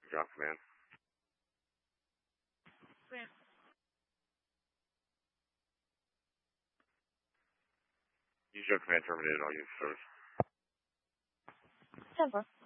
Ground command. Grant. Use your command terminated. I'll use service. 10-4.